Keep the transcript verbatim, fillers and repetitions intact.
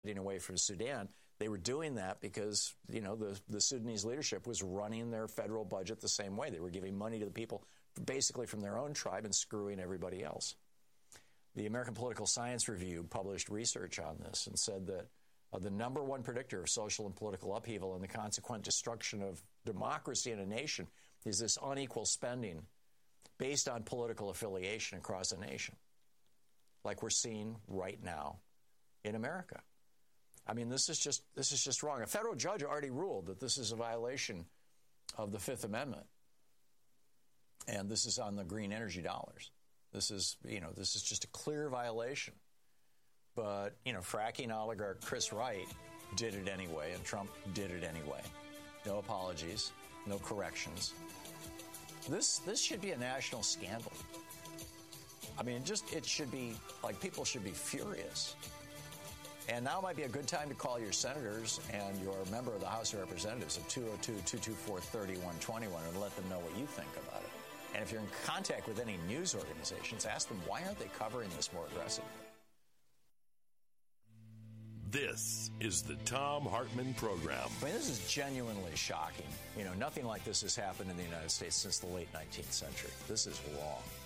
away from Sudan. They were doing that because, you know, the, the Sudanese leadership was running their federal budget the same way. They were giving money to the people basically from their own tribe and screwing everybody else. The American Political Science Review published research on this and said that uh, the number one predictor of social and political upheaval and the consequent destruction of democracy in a nation is this unequal spending based on political affiliation across a nation, like we're seeing right now in America. I mean, this is just this is just wrong. A federal judge already ruled that this is a violation of the Fifth Amendment, and this is on the green energy dollars. This is, you know, this is just a clear violation. But, you know, fracking oligarch Chris Wright did it anyway, and Trump did it anyway. No apologies, no corrections. This this should be a national scandal. I mean, just it should be like people should be furious. And now might be a good time to call your senators and your member of the House of Representatives at two oh two, two two four, three one two one and let them know what you think about it. And if you're in contact with any news organizations, ask them, why aren't they covering this more aggressively? This is the Thom Hartmann Program. I mean, this is genuinely shocking. You know, nothing like this has happened in the United States since the late nineteenth century. This is wrong.